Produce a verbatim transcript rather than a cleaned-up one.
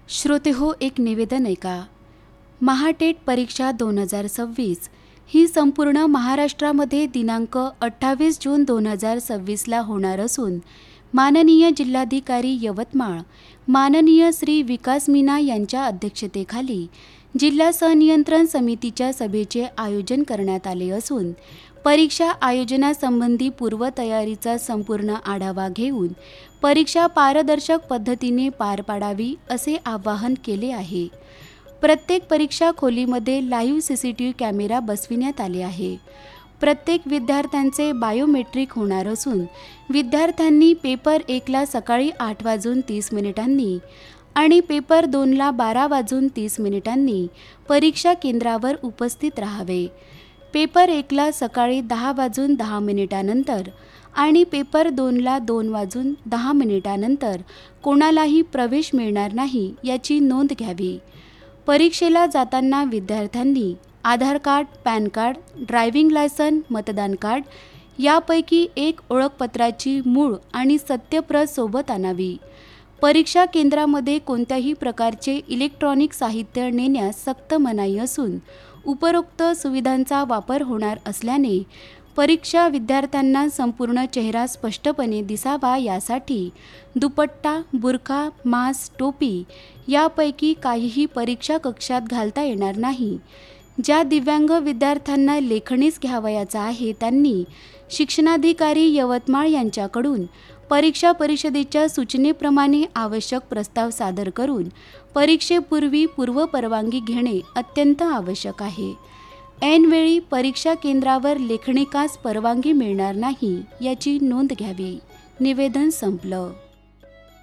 श्रोतेहो, एक निवेदन ऐका. महाटेट परीक्षा दोन हजार सव्वीस ही संपूर्ण महाराष्ट्रामध्ये दिनांक अठ्ठावीस जून दोन हजार सव्वीसला होणार असून माननीय जिल्हाधिकारी यवतमाळ माननीय श्री विकास मीना यांच्या अध्यक्षतेखाली जिल्हा संनियंत्रण समितीच्या सभेचे आयोजन करण्यात आले असून परीक्षा आयोजनासंबंधी पूर्वतयारीचा संपूर्ण आढावा घेऊन परीक्षा पारदर्शक पद्धतीने पार पाडावी असे आवाहन केले आहे. प्रत्येक परीक्षा खोलीमध्ये live C C T V camera बसविण्यात आले आहे. प्रत्येक विद्यार्थ्यांचे बायोमेट्रिक होणार असून विद्यार्थ्यांनी पेपर एकला सकाळी आठ वाजून तीस मिनिटांनी आणि पेपर दोनला बारा वाजून तीस मिनिटांनी परीक्षा केंद्रावर उपस्थित राहावे. पेपर एकला सकाळी दहा वाजून दहा मिनिटानंतर आणि पेपर दोनला दोन वाजून दहा मिनिटानंतर कोणालाही प्रवेश मिळणार नाही याची नोंद घ्यावी. परीक्षेला जाताना विद्यार्थ्यांनी आधार card, pan card, driving licence, मतदान कार्ड यापैकी एक ओळखपत्राची मूळ आणि सत्यप्रत सोबत आणावी. परीक्षा केंद्रामध्ये कोणत्याही प्रकारचे इलेक्ट्रॉनिक साहित्य नेण्यास सक्त मनाई असून उपरोक्त सुविधांचा वापर होणार असल्याने परीक्षा विद्यार्थ्यांना संपूर्ण चेहरा स्पष्टपणे दिसावा यासाठी दुपट्टा, बुरखा, मास्क, टोपी यापैकी काहीही परीक्षा कक्षात घालता येणार नाही. ज्या दिव्यांग विद्यार्थ्यांना लेखणीस घ्यावयाचा आहे त्यांनी शिक्षणाधिकारी यवतमाळ यांच्याकडून परीक्षा परिषदेच्या सूचनेप्रमाणे आवश्यक प्रस्ताव सादर करून परीक्षेपूर्वी पूर्वपरवानगी घेणे अत्यंत आवश्यक आहे. ऐनवेळी परीक्षा केंद्रावर लेखनिकास परवानगी मिळणार नाही याची नोंद घ्यावी. निवेदन संपलं.